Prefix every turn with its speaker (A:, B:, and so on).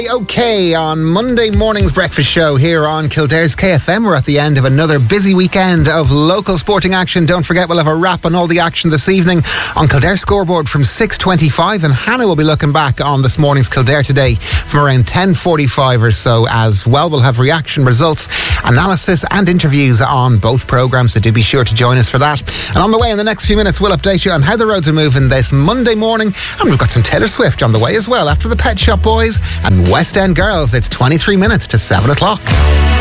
A: Okay, on Monday morning's breakfast show here on Kildare's KFM, we're at the end of another busy weekend of local sporting action. Don't forget, we'll have a wrap on all the action this evening on Kildare Scoreboard from 6:25, and Hannah will be looking back on this morning's Kildare Today from around 10:45 or so as well. We'll have reaction, results, analysis and interviews on both programmes, so do be sure to join us for that. And on the way in the next few minutes, we'll update you on how the roads are moving this Monday morning, and we've got some Taylor Swift on the way as well after the Pet Shop Boys and West End Girls. It's 23 minutes to 7 o'clock.